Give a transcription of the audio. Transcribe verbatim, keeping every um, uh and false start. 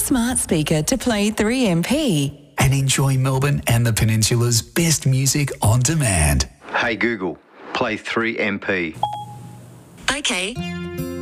smart speaker to play three M P. And enjoy Melbourne and the Peninsula's best music on demand. Hey Google, play three M P. Okay.